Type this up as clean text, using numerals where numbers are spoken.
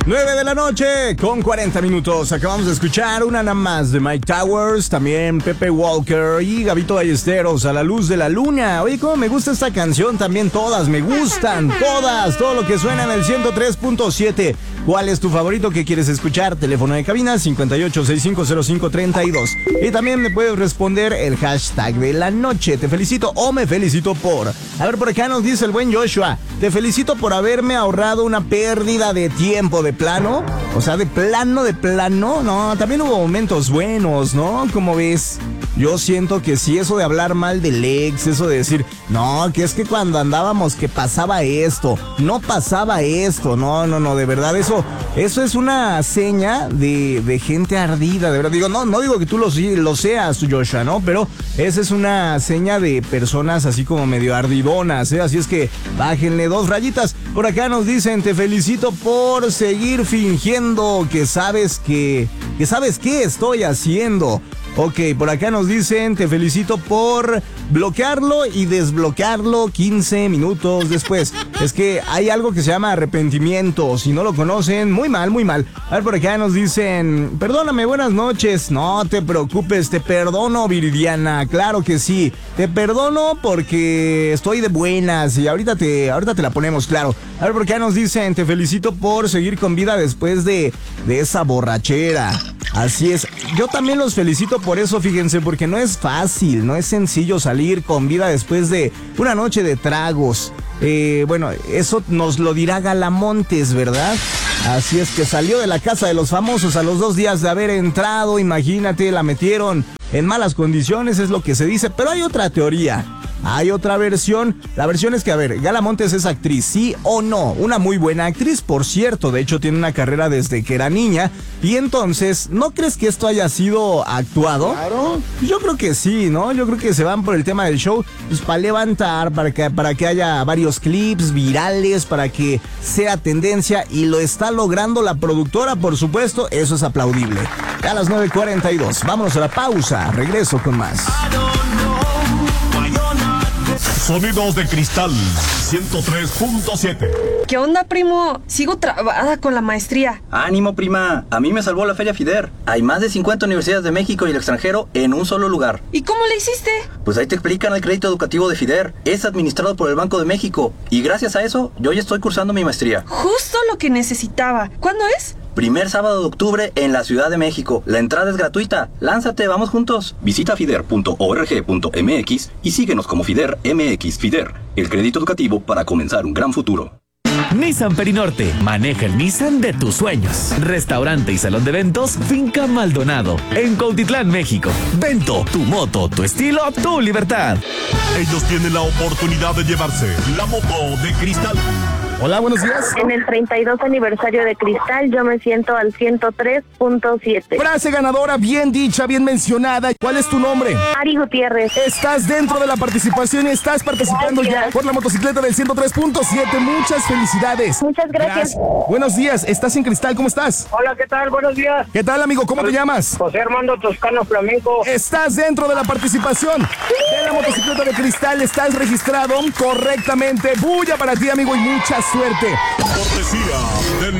9 de la noche con 40 minutos. Acabamos de escuchar una nada más de Mike Towers, también Pepe Walker y Gabito Ballesteros, A la luz de la luna. Oye, cómo me gusta esta canción, también todas me gustan, todas, todo lo que suena en el 103.7. ¿Cuál es tu favorito que quieres escuchar? Teléfono de cabina 58650532. Y también me puedes responder el hashtag de la noche. Te felicito o me felicito por. A ver, por acá nos dice el buen Joshua. Te felicito por haberme ahorrado una pérdida de tiempo. ¿De plano? O sea, de plano. No, también hubo momentos buenos, ¿no? ¿Cómo ves? Yo siento que sí, eso de hablar mal del ex, eso de decir, no, que es que cuando andábamos que pasaba esto, no pasaba esto, no, de verdad, eso es una seña de gente ardida, de verdad. Digo, no digo que tú lo seas, Joshua, ¿no? Pero esa es una seña de personas así como medio ardidonas, ¿eh? Así es que bájenle 2 rayitas. Por acá nos dicen, te felicito por seguir fingiendo que sabes qué estoy haciendo. Ok, por acá nos dicen, te felicito por bloquearlo y desbloquearlo 15 minutos después. Es que hay algo que se llama arrepentimiento. Si no lo conocen, muy mal. A ver, por acá nos dicen, perdóname, buenas noches. No te preocupes, te perdono, Viridiana. Claro que sí. Te perdono porque estoy de buenas y ahorita te la ponemos, claro. A ver, por acá nos dicen, te felicito por seguir con vida después de esa borrachera. Así es, yo también los felicito por eso, fíjense, porque no es fácil, no es sencillo salir con vida después de una noche de tragos. Bueno, eso nos lo dirá Galamontes, ¿verdad? Así es que salió de la casa de los famosos a los 2 días de haber entrado, imagínate, la metieron en malas condiciones, es lo que se dice, pero hay otra teoría. Hay otra versión. La versión es que, a ver, Galamontes es actriz, ¿sí o no? Una muy buena actriz, por cierto. De hecho, tiene una carrera desde que era niña. Y entonces, ¿no crees que esto haya sido actuado? Claro. Yo creo que sí, ¿no? Yo creo que se van por el tema del show, pues para levantar, para que haya varios clips virales, para que sea tendencia. Y lo está logrando la productora, por supuesto. Eso es aplaudible. A las 9:42. Vámonos a la pausa. Regreso con más. Sonidos de Cristal 103.7. ¿Qué onda, primo? Sigo trabada con la maestría. Ánimo, prima. A mí me salvó la Feria FIDER. Hay más de 50 universidades de México y el extranjero en un solo lugar. ¿Y cómo le hiciste? Pues ahí te explican el crédito educativo de FIDER. Es administrado por el Banco de México. Y gracias a eso, yo ya estoy cursando mi maestría. Justo lo que necesitaba. ¿Cuándo es? Primer sábado de octubre en la Ciudad de México. La entrada es gratuita. Lánzate, vamos juntos. Visita fider.org.mx y síguenos como FIDER MX. FIDER, el crédito educativo para comenzar un gran futuro. Nissan Perinorte, maneja el Nissan de tus sueños. Restaurante y salón de eventos, Finca Maldonado, en Cuautitlán, México. Vento, tu moto, tu estilo, tu libertad. Ellos tienen la oportunidad de llevarse la moto de Cristal. Hola, buenos días. En el 32 aniversario de Cristal, yo me siento al 103.7. Frase ganadora, bien dicha, bien mencionada. ¿Cuál es tu nombre? Ari Gutiérrez. Estás dentro de la participación y estás participando ya por la motocicleta del 103.7. Muchas felicidades. Muchas gracias. Buenos días, estás en Cristal, ¿cómo estás? Hola, ¿qué tal? Buenos días. ¿Qué tal, amigo? ¿Cómo te llamas? José Armando Toscano Flamenco. Estás dentro de la participación de la motocicleta de Cristal. Estás registrado correctamente. Bulla para ti, amigo, y mucha suerte. Cortesía del